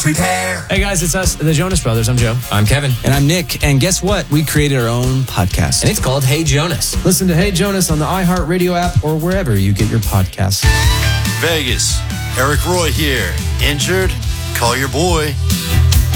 Prepare. Hey guys, it's us, the Jonas Brothers. I'm Joe. I'm Kevin. And I'm Nick. And guess what? We created our own podcast. And it's called Hey Jonas. Listen to Hey Jonas on the iHeartRadio app or wherever you get your podcasts. Vegas, Eric Roy here. Injured? Call your boy.